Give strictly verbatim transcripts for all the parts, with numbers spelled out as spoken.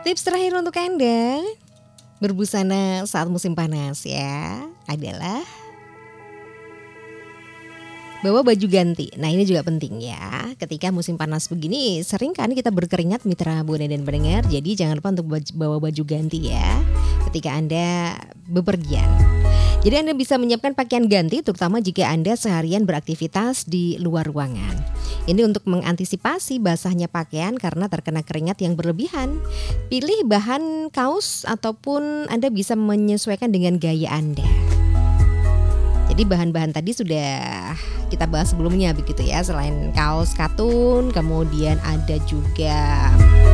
Tips terakhir untuk Anda berbusana saat musim panas ya adalah bawa baju ganti. Nah ini juga penting ya. Ketika musim panas begini sering kan kita berkeringat mitra Buana dan pendengar. Jadi jangan lupa untuk bawa baju ganti ya ketika Anda bepergian. Jadi Anda bisa menyiapkan pakaian ganti terutama jika Anda seharian beraktivitas di luar ruangan. Ini untuk mengantisipasi basahnya pakaian karena terkena keringat yang berlebihan. Pilih bahan kaos ataupun Anda bisa menyesuaikan dengan gaya Anda. Jadi bahan-bahan tadi sudah kita bahas sebelumnya begitu ya. Selain kaos katun, kemudian ada juga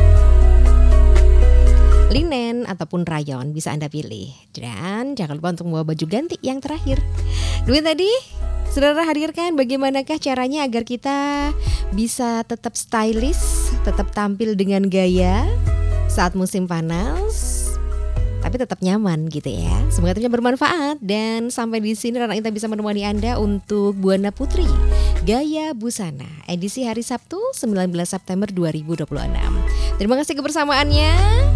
linen ataupun rayon bisa Anda pilih. Dan jangan lupa untuk membawa baju ganti yang terakhir. Dua tadi saudara hadirkan bagaimanakah caranya agar kita bisa tetap stylish, tetap tampil dengan gaya saat musim panas, tapi tetap nyaman gitu ya. Semoga tentunya bermanfaat dan sampai di sini Rana Inta bisa menemani Anda untuk Buana Putri Gaya Busana edisi hari Sabtu sembilan belas September dua ribu dua puluh enam. Terima kasih kebersamaannya.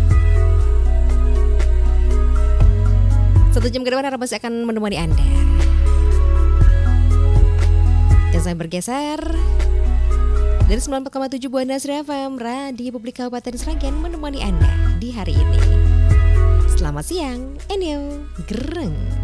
Satu jam ke depan Rana masih akan menemani Anda. Dan saya bergeser dari sembilan puluh empat koma tujuh Buana Sri F M Radio Publik Kabupaten Sragen menemani Anda di hari ini. Selamat siang, Enyo, Gereng.